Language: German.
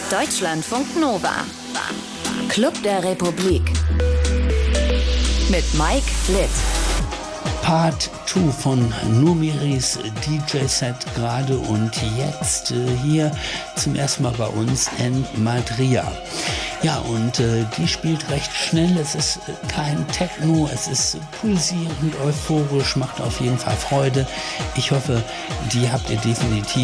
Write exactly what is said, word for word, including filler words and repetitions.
Deutschlandfunk Nova. Club der Republik. Mit Mike Litt. Part zwei von Numiris D J-Set gerade und jetzt äh, hier zum ersten Mal bei uns in Madria. Ja, und äh, die spielt recht schnell, es ist äh, kein Techno, es ist pulsierend, euphorisch, macht auf jeden Fall Freude. Ich hoffe, die habt ihr definitiv